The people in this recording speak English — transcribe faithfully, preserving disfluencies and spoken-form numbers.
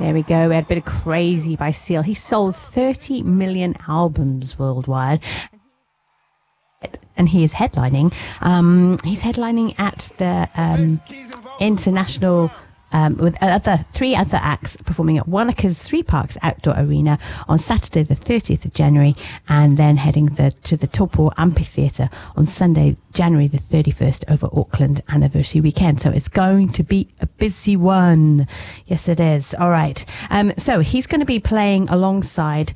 There we go. We had a bit of Crazy by Seal. He sold thirty million albums worldwide. And he is headlining. Um, he's headlining at the um, International... Um, with other three other acts performing at Wanaka's Three Parks Outdoor Arena on Saturday the thirtieth of January, and then heading the, to the Taupo Amphitheatre on Sunday, January the thirty-first, over Auckland Anniversary Weekend. So it's going to be a busy one. Yes, it is. All right. Um, so he's going to be playing alongside